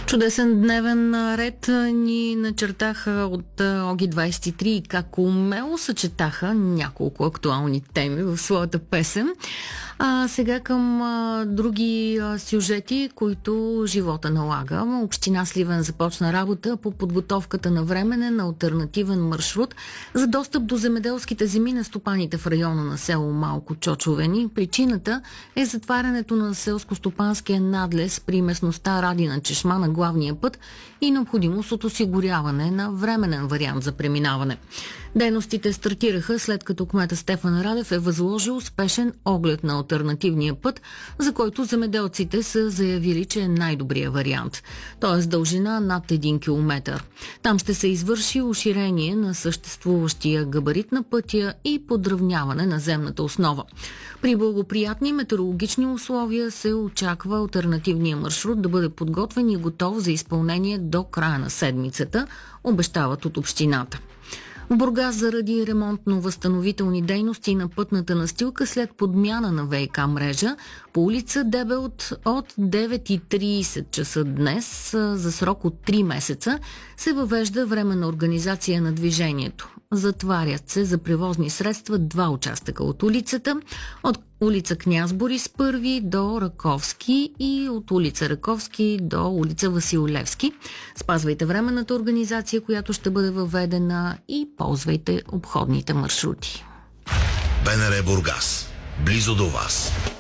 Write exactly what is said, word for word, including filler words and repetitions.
Чудесен дневен ред ни начертаха от Оги двайсет и три и как умело съчетаха няколко актуални теми в своята песен. А сега към а, други а, сюжети, които живота налага. Община Сливен започна работа по подготовката на временен алтернативен маршрут за достъп до земеделските земи на стопаните в района на село Малко Чочовени. Причината е затварянето на селско-стопанския надлез при местността Радина чешма на главния път и необходимост от осигуряване на временен вариант за преминаване. Дейностите стартираха след като кмета Стефан Радев е възложил успешен оглед на алтернативния път, за който земеделците са заявили, че е най-добрият вариант, т.е. дължина над един километър. Там ще се извърши уширение на съществуващия габарит на пътя и подравняване на земната основа. При благоприятни метеорологични условия се очаква алтернативния маршрут да бъде подготвен и готов за изпълнение до края на седмицата, обещават от общината. В Бургас заради ремонтно-възстановителни дейности на пътната настилка след подмяна на ВиК мрежа по улица Дебелт от девет и трийсет часа днес за срок от три месеца се въвежда временна организация на движението. Затварят се за превозни средства два участъка от улицата, от улица Княз Борис първи до Раковски и от улица Раковски до улица Васил Левски. Спазвайте временната организация, която ще бъде въведена, и ползвайте обходните маршрути. БНР Бургас. Близо до вас.